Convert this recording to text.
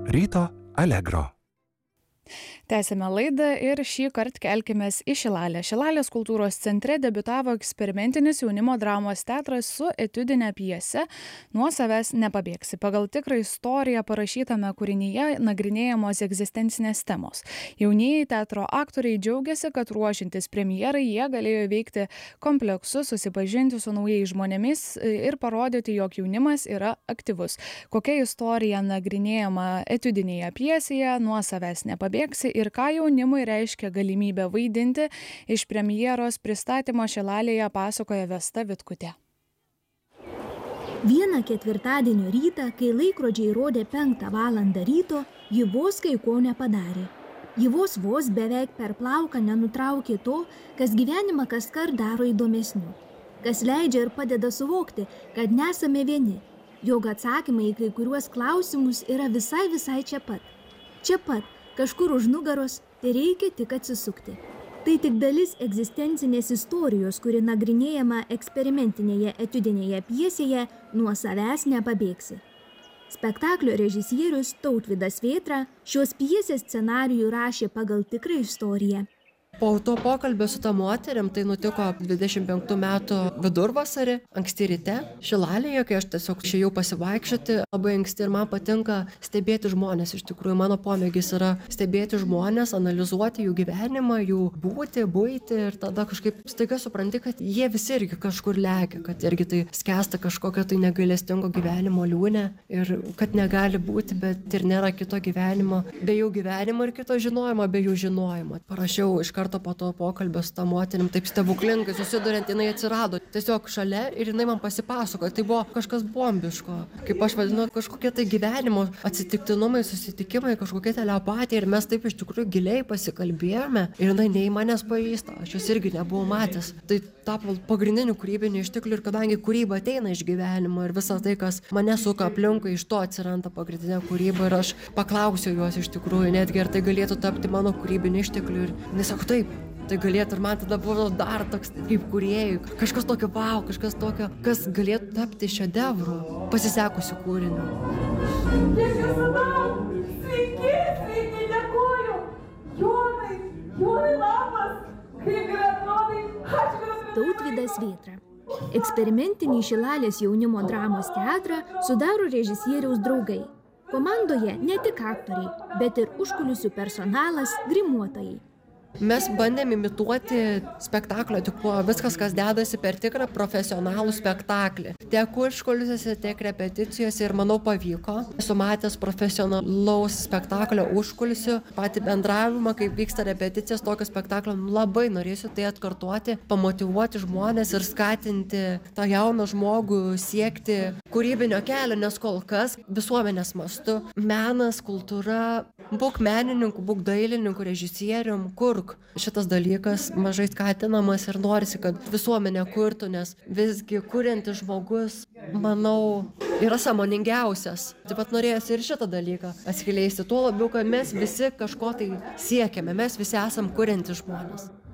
Ryto Allegro. Tęsime laidą ir šį kartą kelkimės į Šilalę. Šilalės kultūros centre debiutavo eksperimentinis jaunimo dramos teatras su etiudine pjese Nuo savęs nepabėgsi. Pagal tikrą istoriją parašytame kūrinyje nagrinėjamos egzistencinės temos. Jaunieji teatro aktoriai džiaugiasi, kad ruošiantis premjerai jie galėjo veikti kompleksus, susipažinti su naujais žmonėmis ir parodyti, jog jaunimas yra aktyvus. Kokia istorija nagrinėjama etiudinėje pjesėje Nuo savęs nepabėgsi ir ką jaunimui reiškia galimybė vaidinti, iš premjeros pristatymo Šilalėje pasakoja Vesta Vitkutė. Vieną ketvirtadienio rytą, kai laikrodžiai rodė 5 valandą ryto, ji vos kai ko nepadarė. Ji vos beveik per plauką nenutraukė to, kas gyvenimą kaskart daro įdomesniu, kas leidžia ir padeda suvokti, kad nesame vieni, jog atsakymai į kai kuriuos klausimus yra visai čia pat. Čia pat, kažkur už nugaros, tai reikia tik atsisukti. Tai tik dalis egzistencinės istorijos, kuri nagrinėjama eksperimentinėje etiudinėje pjesėje Nuo savęs nepabėgsi. Spektaklio režisierius Tautvydas Vėtra šios pjesės scenarijų rašė pagal tikrą istoriją. Po to pokalbio su ta moterim, tai nutiko 25 metų vidurvasarį, anksti ryte, Šilalėje, kai aš tiesiog išėjau pasivaikščioti, labai anksti ir man patinka stebėti žmonės. Iš tikrųjų, mano pomėgis yra stebėti žmonės, analizuoti jų gyvenimą, jų buitį ir tada kažkaip staiga supranti, kad jie visi irgi kažkur lekia, kad irgi tai skęsta kažkokio tai negailestingo gyvenimo liūne ir kad negali būti, bet ir nėra kito gyvenimo be jų gyvenimo ir kito žinojimo be jų žinojimo. Parašiau iš karto po to pokalbio su ta moterim, taip stebuklingai susiduriant, jinai atsirado tiesiog šalia ir jinai man pasipasakojo. Tai buvo kažkas bombiško, kaip aš vadinu, kažkokie tai gyvenimo atsitiktinumai, susitikimai, kažkokia telepatija ir mes taip iš tikrųjų giliai pasikalbėjome ir jinai nei manęs pažįsta, aš jos irgi nebuvau matęs. Tai tapo pagrindiniu kūrybiniu ištekliu ir kadangi kūryba ateina iš gyvenimo ir visa tai, kas mane suka aplinkui, iš to atsiranda pagrindinė kūryba ir aš paklausiau juos iš tikrųjų, netgi ar tai galėtų tapti mano kūrybiniu ištekliu ir nesako taip, tai galėtų ir man tada buvo dar toks kaip kūrėjui, kažkas tokio kažkas tokio, kas galėtų tapti šedevru, pasisekusiu kūriniu. Sveiki, dėkoju! Jonai labas! Kaip ir atrodai, Tautvydas Vėtra. Eksperimentinį Šilalės jaunimo dramos teatrą sudaro režisieriaus draugai. Komandoje ne tik aktoriai, bet ir užkulisių personalas, grimuotojai. Mes bandėm imituoti spektaklio, tik buvo viskas, kas dedasi per tikrą profesionalų spektaklį. Tiek užkulisiuose, tiek repeticijose ir manau pavyko. Esu matęs profesionalaus spektaklio užkulisių, patį bendravimą, kaip vyksta repeticijos tokio spektaklio. Labai norėsiu tai atkartoti, pamotyvuoti žmonės ir skatinti tą jauną žmogų siekti kūrybinio kelio, nes kol kas visuomenės mastu menas, kultūra, būk menininku, būk dailininku, režisierium, kurk. Šitas dalykas mažai skatinamas ir norisi, kad visuomenė kurtų, nes visgi kuriantis žmogus, manau, yra sąmoningiausias. Taip pat norėjosi ir šitą dalyką atskleisti, tuo labiau, kad mes visi kažko tai siekiame, mes visi esam kuriantys žmonės.